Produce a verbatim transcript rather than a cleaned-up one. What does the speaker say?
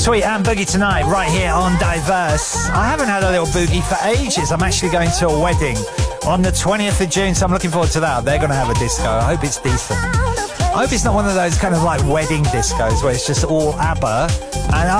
Sweet and Boogie tonight, right here on Diverse. I haven't had a little boogie for ages. I'm actually going to a wedding on the twentieth of June, so I'm looking forward to that. They're going to have a disco. I hope it's decent. I hope it's not one of those kind of like wedding discos where it's just all ABBA. And